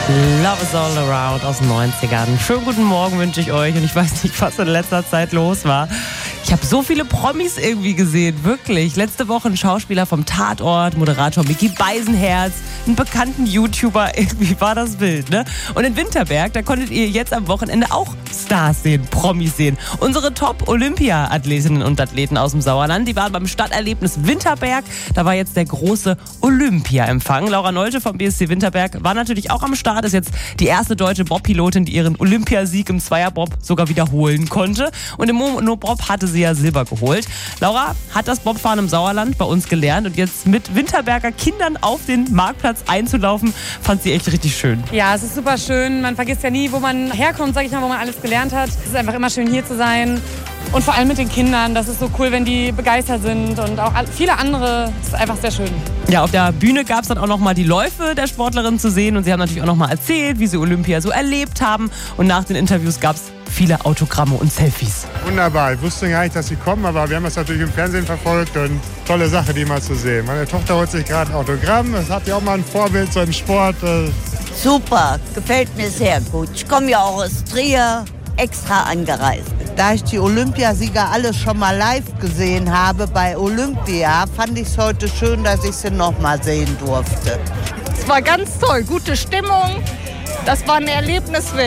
Love is all around aus den 90ern. Schönen guten Morgen wünsche ich euch und ich weiß nicht, was in letzter Zeit los war. Ich habe so viele Promis irgendwie gesehen, wirklich. Letzte Woche ein Schauspieler vom Tatort, Moderator Micky Beisenherz, einen bekannten YouTuber, irgendwie war das Bild, ne? Und in Winterberg, da konntet ihr jetzt am Wochenende auch Stars sehen, Promis sehen. Unsere Top-Olympia-Athletinnen und Athleten aus dem Sauerland, die waren beim Stadterlebnis Winterberg. Da war jetzt der große Olympia-Empfang. Laura Nolte vom BSC Winterberg war natürlich auch am Start, ist jetzt die erste deutsche Bob-Pilotin, die ihren Olympiasieg im Zweierbob sogar wiederholen konnte. Und im Monobob hatte sie ja Silber geholt. Laura hat das Bobfahren im Sauerland bei uns gelernt und jetzt mit Winterberger Kindern auf den Marktplatz einzulaufen, fand sie echt richtig schön. Ja, es ist super schön. Man vergisst ja nie, wo man herkommt, sag ich mal, wo man alles gelernt hat. Es ist einfach immer schön, hier zu sein. Und vor allem mit den Kindern. Das ist so cool, wenn die begeistert sind. Und auch viele andere. Das ist einfach sehr schön. Ja, auf der Bühne gab es dann auch noch mal die Läufe der Sportlerinnen zu sehen. Und sie haben natürlich auch noch mal erzählt, wie sie Olympia so erlebt haben. Und nach den Interviews gab es viele Autogramme und Selfies. Wunderbar. Ich wusste gar nicht, dass sie kommen, aber wir haben das natürlich im Fernsehen verfolgt und tolle Sache, die mal zu sehen. Meine Tochter holt sich gerade ein Autogramm. Das hat ja auch mal ein Vorbild so im Sport. Super, gefällt mir sehr gut. Ich komme ja auch aus Trier, extra angereist. Da ich die Olympiasieger alle schon mal live gesehen habe bei Olympia, fand ich es heute schön, dass ich sie noch mal sehen durfte. Es war ganz toll, gute Stimmung. Das war ein Erlebnis wert.